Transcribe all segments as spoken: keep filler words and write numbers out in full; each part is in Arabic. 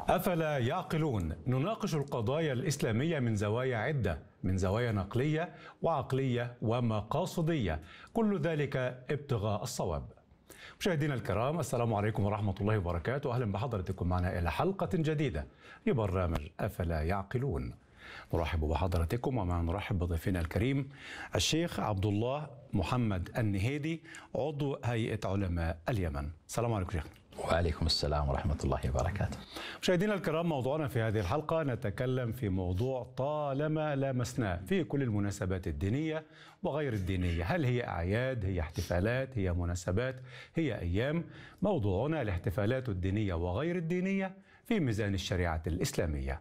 أفلا يعقلون؟ نناقش القضايا الإسلامية من زوايا عدة، من زوايا نقلية وعقلية ومقاصدية، كل ذلك ابتغاء الصواب. مشاهدينا الكرام، السلام عليكم ورحمة الله وبركاته، أهلا بحضرتكم معنا إلى حلقة جديدة لبرنامج أفلا يعقلون. نرحب بحضرتكم ومع نرحب بضيفنا الكريم الشيخ عبد الله محمد النهيدي، عضو هيئة علماء اليمن. السلام عليكم شيخ. وعليكم السلام ورحمة الله وبركاته. مشاهدينا الكرام، موضوعنا في هذه الحلقة نتكلم في موضوع طالما لامسناه في كل المناسبات الدينية وغير الدينية. هل هي أعياد؟ هي احتفالات؟ هي مناسبات؟ هي أيام؟ موضوعنا الاحتفالات الدينية وغير الدينية في ميزان الشريعة الإسلامية.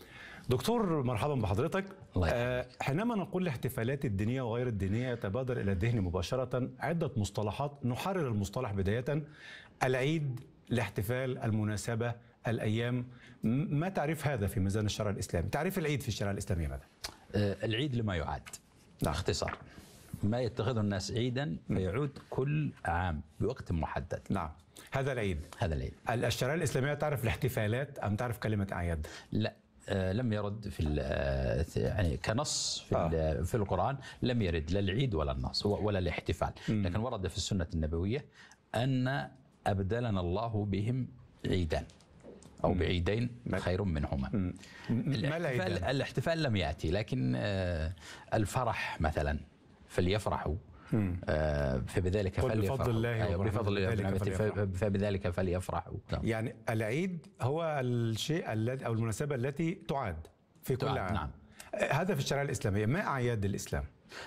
دكتور مرحبا بحضرتك. آه حينما نقول الاحتفالات الدينية وغير الدينية يتبادر إلى الذهن مباشرة عدة مصطلحات. نحرر المصطلح بداية: العيد، الاحتفال، المناسبة، الأيام. ما تعريف هذا في ميزان الشرع الإسلامي؟ تعريف العيد في الشريعة الإسلامية ماذا؟ آه العيد لما يعاد. نعم. باختصار ما يتخذه الناس عيدا فيعود كل عام بوقت محدد. نعم، هذا العيد. هذا العيد. الشريعة الإسلامية تعرف الاحتفالات أم تعرف كلمة أعياد؟ لا، آه لم يرد في يعني كنص في, آه. في القرآن لم يرد لا العيد ولا النص ولا الاحتفال، لكن ورد في السنة النبوية أن أبدلنا الله بهم عيدان أو بعيدين خير منهما. الاحتفال, الاحتفال لم يأتي، لكن آه الفرح مثلا فليفرحوا آه فبذلك فليفرحوا بفضل الله أيوة بفضل الله فبذلك فليفرحوا. يعني العيد هو الشيء الذي أو المناسبة التي تعاد في كل عام. نعم. هذا في الشريعة الإسلامية. ما أعياد الإسلام؟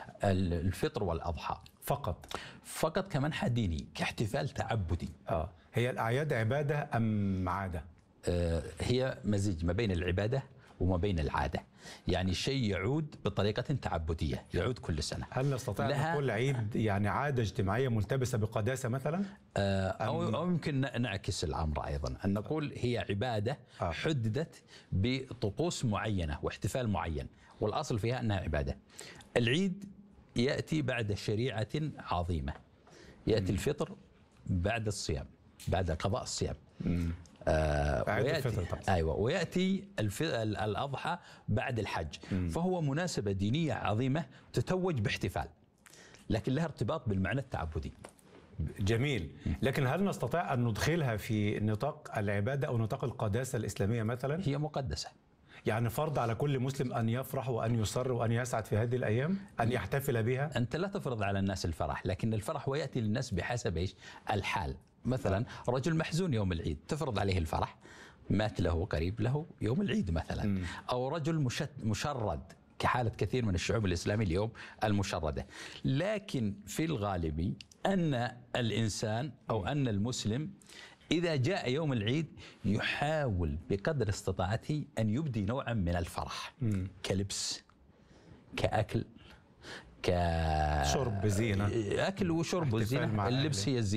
الفطر والأضحى فقط. فقط كمنحى ديني كاحتفال تعبدي. آه. هي الأعياد عبادة أم عادة؟ آه هي مزيج ما بين العبادة وما بين العادة، يعني شيء يعود بطريقة تعبدية يعود كل سنة. هل نستطيع أن نقول عيد يعني عادة اجتماعية ملتبسة بقداسة مثلا؟ آه أو, أو يمكن نعكس الأمر أيضا، أن نقول هي عبادة آه. حددت بطقوس معينة واحتفال معين، والأصل فيها أنها عبادة. العيد يأتي بعد شريعة عظيمة، يأتي م. الفطر بعد الصيام، بعد قضاء الصيام. م. آه ويأتي أيوة ويأتي الأضحى بعد الحج. م. فهو مناسبة دينية عظيمة تتوج باحتفال، لكن لها ارتباط بالمعنى التعبدي. جميل. لكن هل نستطيع أن ندخلها في نطاق العبادة أو نطاق القداسة الإسلامية مثلا؟ هي مقدسة، يعني فرض على كل مسلم أن يفرح وأن يصر وأن يسعد في هذه الأيام، أن يحتفل بها. أنت لا تفرض على الناس الفرح، لكن الفرح ويأتي للناس بحسب إيش؟ الحال. مثلا رجل محزون يوم العيد تفرض عليه الفرح، مات له قريب له يوم العيد مثلا. م. أو رجل مشرد كحالة كثير من الشعوب الإسلامية اليوم المشردة. لكن في الغالب أن الإنسان أو أن المسلم إذا جاء يوم العيد يحاول بقدر استطاعته أن يبدي نوعا من الفرح، م. كلبس، كأكل، كشرب زينة. أكل وشرب وزينة. اللبس هي الزينة.